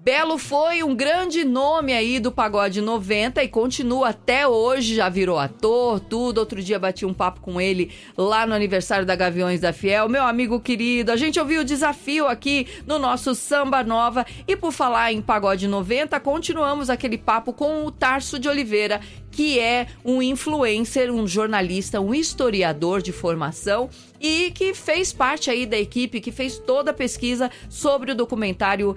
Belo foi um grande nome aí do Pagode 90 e continua até hoje, já virou ator, tudo. Outro dia bati um papo com ele lá no aniversário da Gaviões da Fiel. Meu amigo querido, a gente ouviu o desafio aqui no nosso Samba Nova. E por falar em Pagode 90, continuamos aquele papo com o Tarso de Oliveira, que é um influencer, um jornalista, um historiador de formação e que fez parte aí da equipe, que fez toda a pesquisa sobre o documentário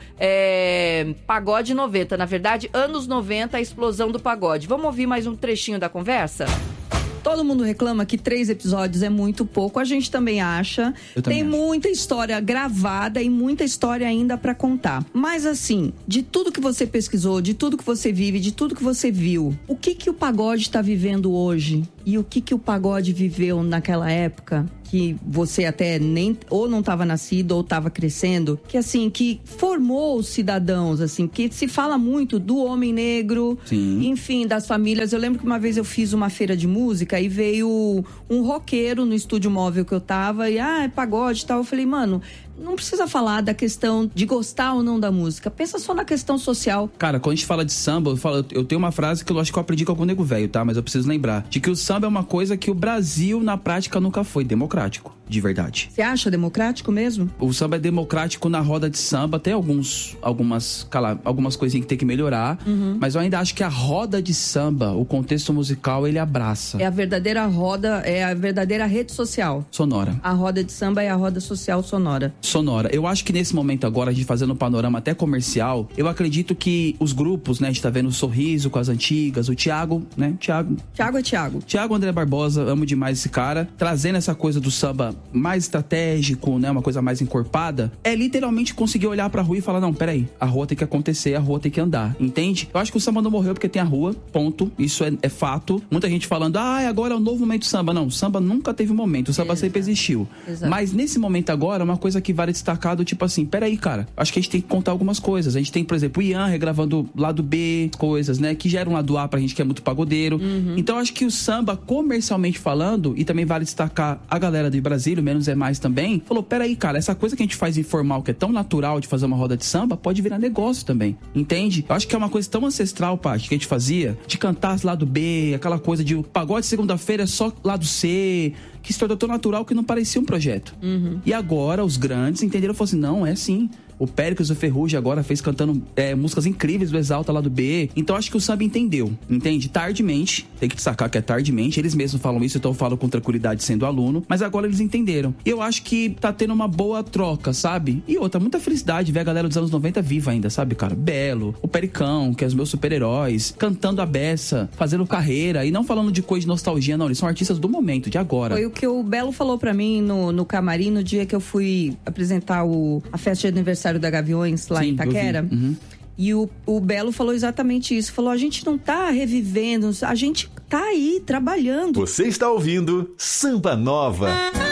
Pagode 90. Na verdade, anos 90, a explosão do pagode. Vamos ouvir mais um trechinho da conversa? Todo mundo reclama que 3 episódios é muito pouco, a gente também acha. Tem muita história gravada e muita história ainda pra contar. Mas assim, de tudo que você pesquisou, de tudo que você vive, de tudo que você viu, o que o pagode tá vivendo hoje? E o que o pagode viveu naquela época? Que você até nem ou não estava nascido ou estava crescendo, que assim, que formou os cidadãos, assim, que se fala muito do homem negro, sim, enfim, das famílias. Eu lembro que uma vez eu fiz uma feira de música e veio um roqueiro no estúdio móvel que eu tava e, é pagode e tal. Eu falei, mano, não precisa falar da questão de gostar ou não da música. Pensa só na questão social. Cara, quando a gente fala de samba, eu tenho uma frase que eu acho que eu aprendi com algum nego velho, tá? Mas eu preciso lembrar. De que o samba é uma coisa que o Brasil, na prática, nunca foi democrático. De verdade. Você acha democrático mesmo? O samba é democrático na roda de samba. Tem algumas coisinhas que tem que melhorar. Mas eu ainda acho que a roda de samba, o contexto musical, ele abraça. É a verdadeira roda, é a verdadeira rede social. Sonora. A roda de samba é a roda social sonora. Eu acho que nesse momento agora, a gente fazendo um panorama até comercial, eu acredito que os grupos, né, a gente tá vendo o Sorriso com as antigas, o Thiago, né? Thiago é Thiago. Thiago André Barbosa, amo demais esse cara, trazendo essa coisa do samba mais estratégico, né, uma coisa mais encorpada, é literalmente conseguir olhar pra rua e falar, não, peraí, a rua tem que acontecer, a rua tem que andar, entende? Eu acho que o samba não morreu porque tem a rua, ponto, isso é fato. Muita gente falando, agora é o novo momento do samba. Não, o samba nunca teve momento, o samba sempre existiu. Exato. Mas nesse momento agora, uma coisa que vale destacar do tipo assim, peraí, cara, acho que a gente tem que contar algumas coisas. A gente tem, por exemplo, o Ian regravando lado B, coisas, né, que geram lado A pra gente que é muito pagodeiro. Então acho que o samba, comercialmente falando, e também vale destacar a galera do Brasil, Menos é Mais também, falou, peraí, cara, essa coisa que a gente faz informal, que é tão natural de fazer uma roda de samba, pode virar negócio também, entende? Eu acho que é uma coisa tão ancestral, Paty, que a gente fazia, de cantar lado B, aquela coisa de pagode segunda-feira é só lado C, que se tornou tão natural que não parecia um projeto. E agora os grandes entenderam e falaram assim, não, é sim. O Péricles e o Ferrugem agora fez cantando músicas incríveis do Exalta lá do B. Então acho que o samba entendeu, entende? Tardimente, tem que destacar que é tardimente. Eles mesmos falam isso, então eu falo com tranquilidade sendo aluno. Mas agora eles entenderam. E eu acho que tá tendo uma boa troca, sabe? E outra, muita felicidade ver a galera dos anos 90 viva ainda, sabe, cara? Belo, o Pericão, que é os meus super-heróis, cantando a beça, fazendo carreira. E não falando de coisa de nostalgia, não. Eles são artistas do momento, de agora. Foi o que o Belo falou pra mim no camarim, no dia que eu fui apresentar a festa de aniversário da Gaviões lá em Itaquera. E o Belo falou exatamente isso. Falou, a gente não tá revivendo, a gente tá aí trabalhando. Você está ouvindo Samba Nova.